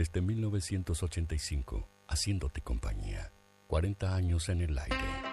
desde 1985, haciéndote compañía. 40 años en el aire.